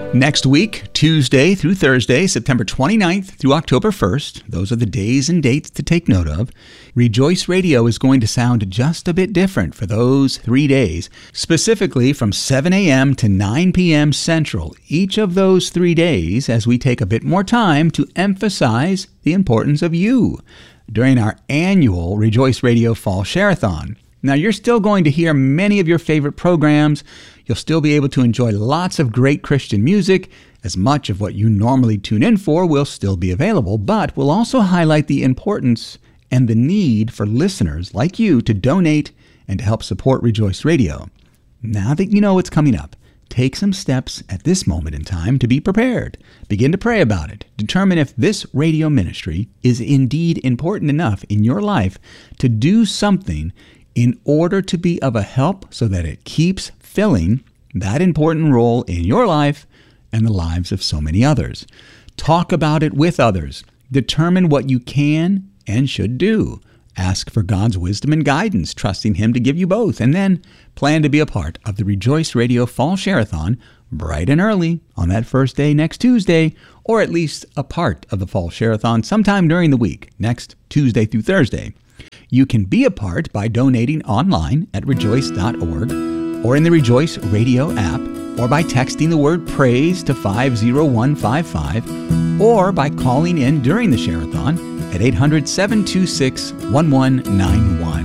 Next week, Tuesday through Thursday, September 29th through October 1st, those are the days and dates to take note of, Rejoice Radio is going to sound just a bit different for those 3 days, specifically from 7 a.m. to 9 p.m. Central, each of those 3 days, as we take a bit more time to emphasize the importance of you during our annual Rejoice Radio Fall Share-a-thon. Now, you're still going to hear many of your favorite programs. You'll still be able to enjoy lots of great Christian music. As much of what you normally tune in for will still be available, but we'll also highlight the importance and the need for listeners like you to donate and to help support Rejoice Radio. Now that you know what's coming up, take some steps at this moment in time to be prepared. Begin to pray about it. Determine if this radio ministry is indeed important enough in your life to do something in order to be of a help so that it keeps filling that important role in your life and the lives of so many others. Talk about it with others. Determine what you can and should do. Ask for God's wisdom and guidance, trusting Him to give you both. And then plan to be a part of the Rejoice Radio Fall Share-a-thon bright and early on that first day next Tuesday, or at least a part of the Fall Share-a-thon sometime during the week, next Tuesday through Thursday. You can be a part by donating online at rejoice.org or in the Rejoice Radio app, or by texting the word praise to 50155, or by calling in during the Share-a-thon at 800-726-1191.